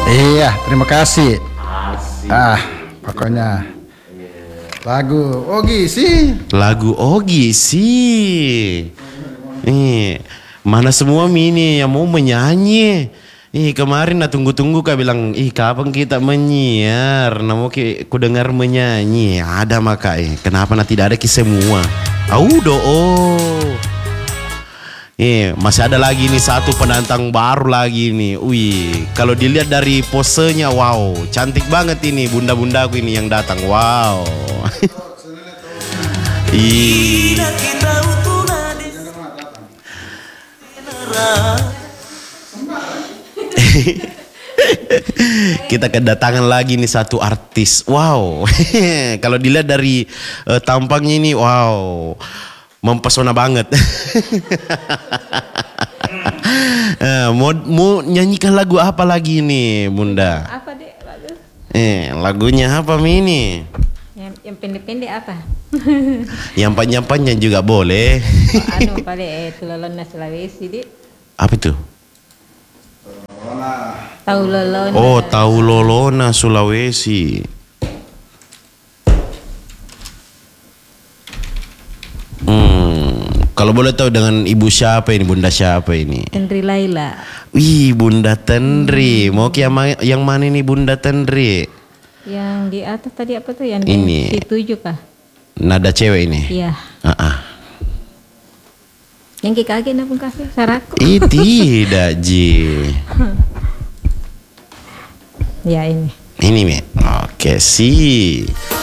Iya, terima kasih. Asik. Pokoknya lagu Ogi sih. Lagu Ogi sih. Mana semua mini yang mau menyanyi. Kemarin tunggu-tunggu kak bilang, kapan kita menyiar? Namo ku dengar menyanyi. Ada maka kenapa tidak ada semua? Audo masih ada lagi nih satu penantang baru lagi nih. Wih, kalau dilihat dari posenya, wow, cantik banget ini bunda-bundaku ini yang datang. Wow. Kita kedatangan lagi nih satu artis. Wow. Kalau dilihat dari tampangnya ini, wow, mempesona banget. Mau nyanyikan lagu apa lagi nih, Bunda? Apa dek lagu? Lagunya apa Mini? Yang pendek-pendek apa? Yang panjang-panjang juga boleh. Pada Tulolona Sulawesi dek. Apa itu? Taulolona. Oh, Taulolona Sulawesi. Kalau boleh tahu dengan ibu siapa ini, bunda siapa ini? Tendri Laila. Wih, Bunda Tendri. Mau ke yang mana ini Bunda Tendri? Yang di atas tadi apa tuh? Yang Ini. di tujuh kah? Nada cewek ini? Iya. Yang kaki napun kasih saraku. Tidak, Ji. Ya ini. Ini, Mi. Oke, sih.